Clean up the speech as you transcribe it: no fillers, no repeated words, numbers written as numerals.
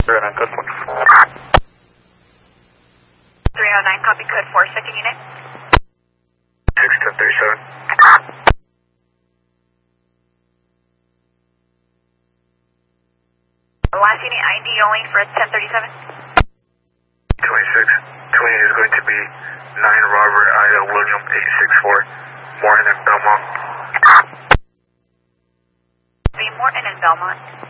309, code 4. 309, copy code 4, second unit. 61037. Last unit ID only for 1037. 26. 20 is going to be 9 Robert Ida William 864. Morton and Belmont. The Morton and Belmont.